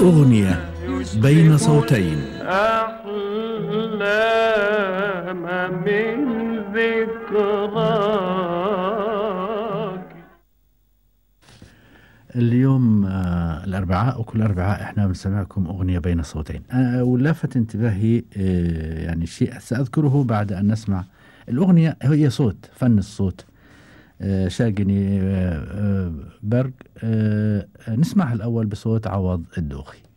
أغنية بين صوتين. أحلام من ذكراك. اليوم الأربعاء، وكل أربعاء إحنا بنسمعكم أغنية بين صوتين. ولفت انتباهي يعني شيء سأذكره بعد أن نسمع الأغنية. هي صوت، فن الصوت، شاقني برق. نسمعها الأول بصوت عوض الدوخي.